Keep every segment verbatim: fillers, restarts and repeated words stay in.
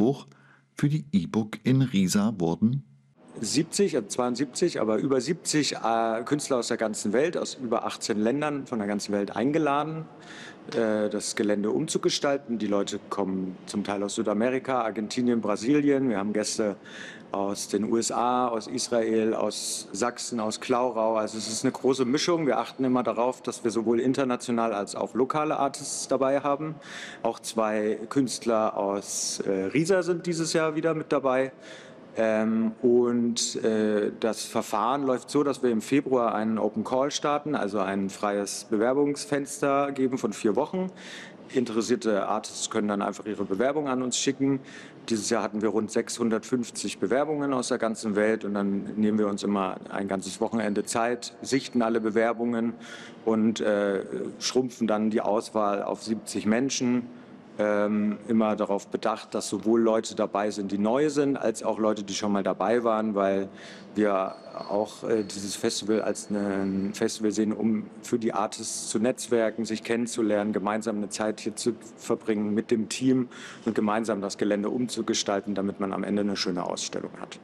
hoch. Für die E-Book in Riesa wurden siebzig, zweiundsiebzig, aber über siebzig äh, Künstler aus der ganzen Welt, aus über achtzehn Ländern von der ganzen Welt eingeladen, äh, das Gelände umzugestalten. Die Leute kommen zum Teil aus Südamerika, Argentinien, Brasilien. Wir haben Gäste aus den U S A, aus Israel, aus Sachsen, aus Klaurau. Also es ist eine große Mischung. Wir achten immer darauf, dass wir sowohl international als auch lokale Artists dabei haben. Auch zwei Künstler aus äh, Riesa sind dieses Jahr wieder mit dabei. Ähm, und äh, das Verfahren läuft so, dass wir im Februar einen Open Call starten, also ein freies Bewerbungsfenster geben von vier Wochen. Interessierte Artists können dann einfach ihre Bewerbung an uns schicken. Dieses Jahr hatten wir rund sechshundertfünfzig Bewerbungen aus der ganzen Welt und dann nehmen wir uns immer ein ganzes Wochenende Zeit, sichten alle Bewerbungen und äh, schrumpfen dann die Auswahl auf siebzig Menschen. Ähm, immer darauf bedacht, dass sowohl Leute dabei sind, die neu sind, als auch Leute, die schon mal dabei waren, weil wir auch äh, dieses Festival als ein Festival sehen, um für die Artists zu netzwerken, sich kennenzulernen, gemeinsam eine Zeit hier zu verbringen mit dem Team und gemeinsam das Gelände umzugestalten, damit man am Ende eine schöne Ausstellung hat.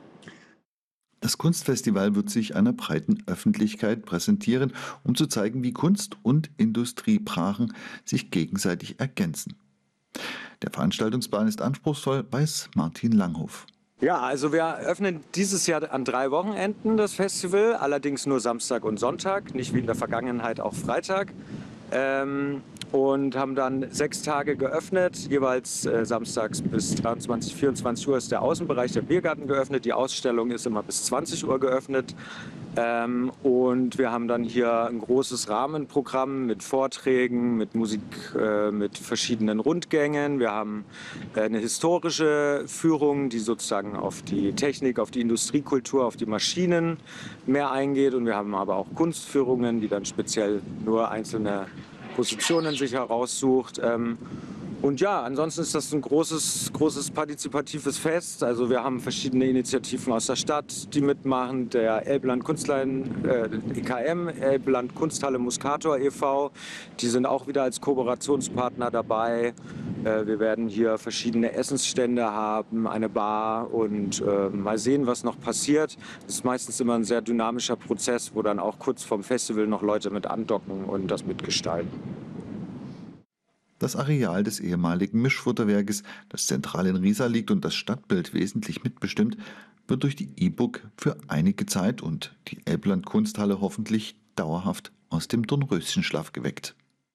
Das Kunstfestival wird sich einer breiten Öffentlichkeit präsentieren, um zu zeigen, wie Kunst und Industriebrachen sich gegenseitig ergänzen. Der Veranstaltungsplan ist anspruchsvoll, weiß Martin Langhoff. Ja, also wir öffnen dieses Jahr an drei Wochenenden das Festival, allerdings nur Samstag und Sonntag, nicht wie in der Vergangenheit auch Freitag. Ähm, und haben dann sechs Tage geöffnet, jeweils äh, samstags bis dreiundzwanzig, vierundzwanzig Uhr ist der Außenbereich, der Biergarten geöffnet, die Ausstellung ist immer bis zwanzig Uhr geöffnet. Ähm, und wir haben dann hier ein großes Rahmenprogramm mit Vorträgen, mit Musik, äh, mit verschiedenen Rundgängen. Wir haben äh, eine historische Führung, die sozusagen auf die Technik, auf die Industriekultur, auf die Maschinen mehr eingeht. Und wir haben aber auch Kunstführungen, die dann speziell nur einzelne Positionen sich heraussucht. Ähm, Und ja, ansonsten ist das ein großes, großes partizipatives Fest. Also wir haben verschiedene Initiativen aus der Stadt, die mitmachen. Der Elbland Kunstlein, äh, E K M, Elbland Kunsthalle Muscator e V, die sind auch wieder als Kooperationspartner dabei. Äh, wir werden hier verschiedene Essensstände haben, eine Bar und äh, mal sehen, was noch passiert. Das ist meistens immer ein sehr dynamischer Prozess, wo dann auch kurz vorm Festival noch Leute mit andocken und das mitgestalten. Das Areal des ehemaligen Mischfutterwerkes, das zentral in Riesa liegt und das Stadtbild wesentlich mitbestimmt, wird durch die E-Book für einige Zeit und die Elbland Kunsthalle hoffentlich dauerhaft aus dem Dornröschenschlaf geweckt.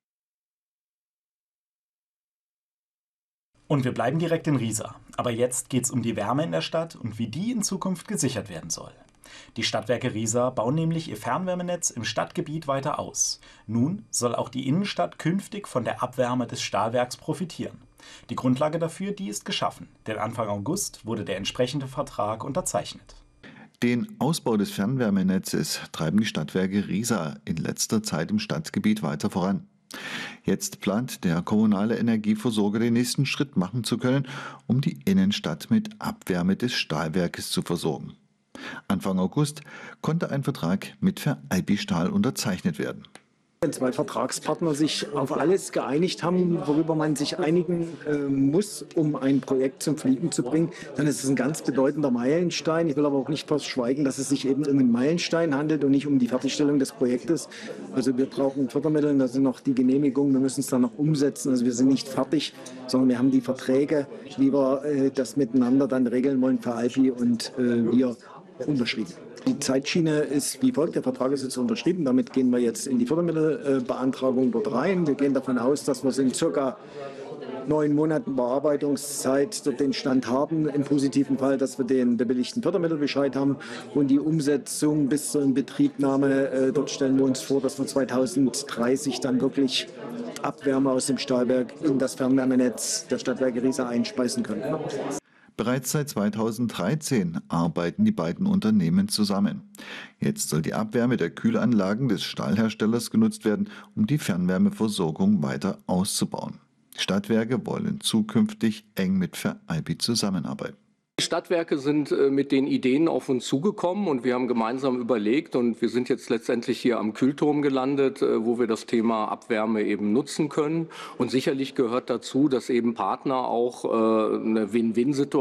Und wir bleiben direkt in Riesa. Aber jetzt geht es um die Wärme in der Stadt und wie die in Zukunft gesichert werden soll. Die Stadtwerke Riesa bauen nämlich ihr Fernwärmenetz im Stadtgebiet weiter aus. Nun soll auch die Innenstadt künftig von der Abwärme des Stahlwerks profitieren. Die Grundlage dafür, die ist geschaffen, denn Anfang August wurde der entsprechende Vertrag unterzeichnet. Den Ausbau des Fernwärmenetzes treiben die Stadtwerke Riesa in letzter Zeit im Stadtgebiet weiter voran. Jetzt plant der kommunale Energieversorger den nächsten Schritt machen zu können, um die Innenstadt mit Abwärme des Stahlwerkes zu versorgen. Anfang August konnte ein Vertrag mit Veralpi Stahl unterzeichnet werden. Wenn zwei Vertragspartner sich auf alles geeinigt haben, worüber man sich einigen äh, muss, um ein Projekt zum Fliegen zu bringen, dann ist es ein ganz bedeutender Meilenstein. Ich will aber auch nicht verschweigen, dass es sich eben um einen Meilenstein handelt und nicht um die Fertigstellung des Projektes. Also wir brauchen Fördermittel, da sind noch die Genehmigungen, wir müssen es dann noch umsetzen. Also wir sind nicht fertig, sondern wir haben die Verträge, wie wir äh, das miteinander dann regeln wollen, Veralpi und äh, wir unterschrieben. Die Zeitschiene ist wie folgt, der Vertrag ist jetzt unterschrieben, damit gehen wir jetzt in die Fördermittelbeantragung dort rein. Wir gehen davon aus, dass wir in circa neun Monaten Bearbeitungszeit dort den Stand haben, im positiven Fall, dass wir den bewilligten Fördermittelbescheid haben und die Umsetzung bis zur Inbetriebnahme, dort stellen wir uns vor, dass wir zweitausenddreißig dann wirklich Abwärme aus dem Stahlwerk in das Fernwärmenetz der Stadtwerke Riesa einspeisen können. Bereits seit zweitausenddreizehn arbeiten die beiden Unternehmen zusammen. Jetzt soll die Abwärme der Kühlanlagen des Stahlherstellers genutzt werden, um die Fernwärmeversorgung weiter auszubauen. Die Stadtwerke wollen zukünftig eng mit Veralpi zusammenarbeiten. Die Stadtwerke sind äh, mit den Ideen auf uns zugekommen und wir haben gemeinsam überlegt und wir sind jetzt letztendlich hier am Kühlturm gelandet, äh, wo wir das Thema Abwärme eben nutzen können. Und sicherlich gehört dazu, dass eben Partner auch äh, eine Win-Win-Situation